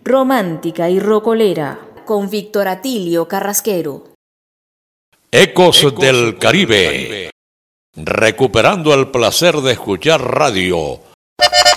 romántica y rocolera, con Víctor Atilio Carrasquero. Ecos del Caribe, recuperando el placer de escuchar radio.